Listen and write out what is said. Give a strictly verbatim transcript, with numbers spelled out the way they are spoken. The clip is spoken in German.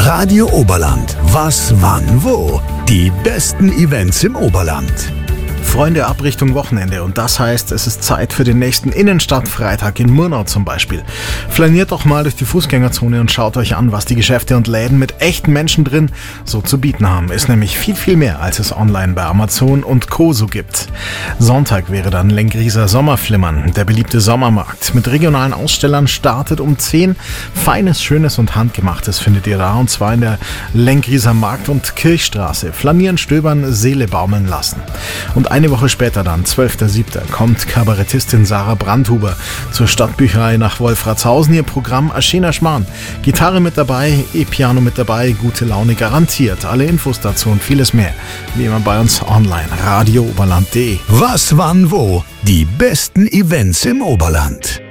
Radio Oberland. Was, wann, wo? Die besten Events im Oberland. Freunde, ab Richtung Wochenende und das heißt, es ist Zeit für den nächsten Innenstadtfreitag in Murnau zum Beispiel. Flaniert doch mal durch die Fußgängerzone und schaut euch an, was die Geschäfte und Läden mit echten Menschen drin so zu bieten haben. Ist nämlich viel, viel mehr, als es online bei Amazon und Co. so gibt. Sonntag wäre dann Lengrieser Sommerflimmern, der beliebte Sommermarkt. Mit regionalen Ausstellern startet um zehn. Feines, Schönes und Handgemachtes findet ihr da und zwar in der Lengrieser Markt- und Kirchstraße. Flanieren, stöbern, Seele baumeln lassen. Und eine Woche später dann, zwölfter siebter kommt Kabarettistin Sarah Brandhuber zur Stadtbücherei nach Wolfratshausen. Ihr Programm Aschena Schmarrn. Gitarre mit dabei, E-Piano mit dabei, gute Laune garantiert. Alle Infos dazu und vieles mehr, wie immer bei uns online, radio oberland punkt de. Was, wann, wo? Die besten Events im Oberland.